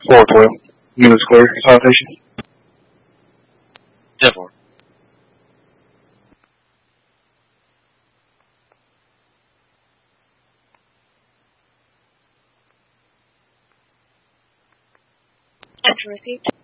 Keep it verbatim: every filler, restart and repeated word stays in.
four twelve. Minutes clear. Citation. ten four. Action received.